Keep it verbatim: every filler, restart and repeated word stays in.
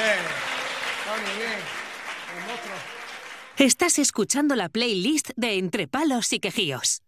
Bien. Tony, bien. El monstruo. Estás escuchando la playlist de Entre Palos y Quejíos.